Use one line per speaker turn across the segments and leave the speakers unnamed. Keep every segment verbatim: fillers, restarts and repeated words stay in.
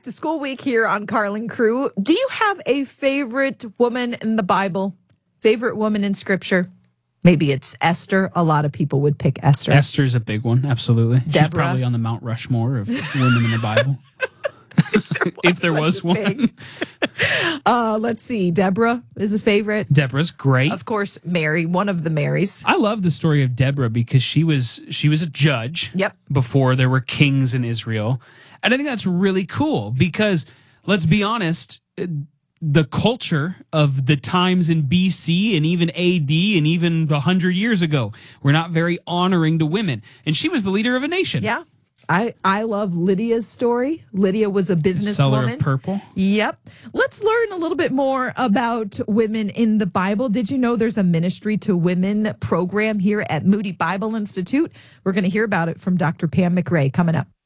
to school week here on Carlin Crew. Do you have a favorite woman in the Bible? Favorite woman in Scripture? Maybe it's Esther. A lot of people would pick Esther.
Esther's a big one, absolutely.
Deborah.
She's probably on the Mount Rushmore of women in the Bible. If there was, if there was one.
uh, let's see. Deborah is a favorite.
Deborah's great.
Of course, Mary, one of the Marys.
I love the story of Deborah because she was she was a judge
yep.
before there were kings in Israel. And I think that's really cool because, let's be honest, the culture of the times in B C and even A D and even one hundred years ago were not very honoring to women. And she was the leader of a nation.
Yeah. I, I love Lydia's story. Lydia was a businesswoman.
Seller of purple.
Yep. Let's learn a little bit more about women in the Bible. Did you know there's a Ministry to Women program here at Moody Bible Institute? We're going to hear about it from Doctor Pam McRae coming up.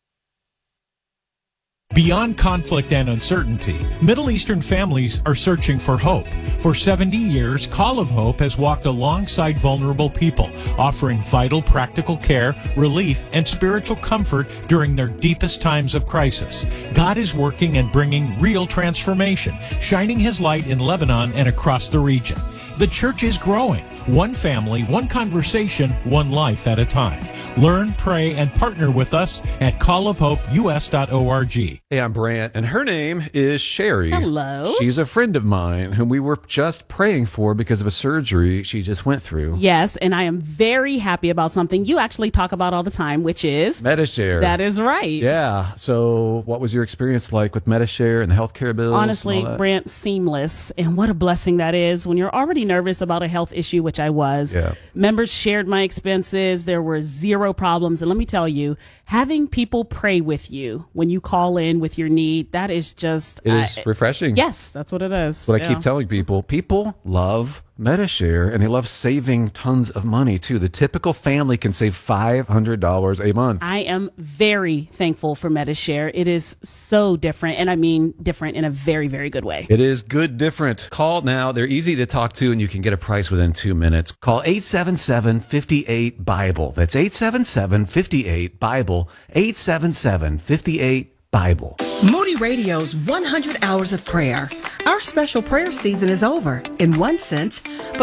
Beyond conflict and uncertainty, Middle Eastern families are searching for hope. For seventy years, Call of Hope has walked alongside vulnerable people, offering vital practical care, relief, and spiritual comfort during their deepest times of crisis. God is working and bringing real transformation, shining His light in Lebanon and across the region. The church is growing. One family, one conversation, one life at a time. Learn, pray, and partner with us at call of hope u s dot org.
Hey, I'm Brant, and her name is Sherry.
Hello.
She's a friend of mine whom we were just praying for because of a surgery she just went through.
Yes, and I am very happy about something you actually talk about all the time, which is
Medi-Share.
That is right.
Yeah. So what was your experience like with Medi-Share and the healthcare bills?
Honestly, Brant, seamless. And what a blessing that is when you're already nervous about a health issue, which I was.
Yeah.
Members shared my expenses. There were zero problems. And let me tell you, having people pray with you when you call in with your need, that is just...
It is uh, refreshing.
Yes, that's what it is.
What
yeah.
I keep telling people, people love Medi-Share, and they love saving tons of money, too. The typical family can save five hundred dollars a month.
I am very thankful for Medi-Share. It is so different, and I mean different in a very, very good way.
It is good different. Call now. They're easy to talk to, and you can get a price within two minutes. Call eight seven seven, five eight, BIBLE. That's eight seven seven, five eight, BIBLE. eight seven seven, five eight, BIBLE.
Moody Radio's one hundred Hours of Prayer. Our special prayer season is over, in one sense, but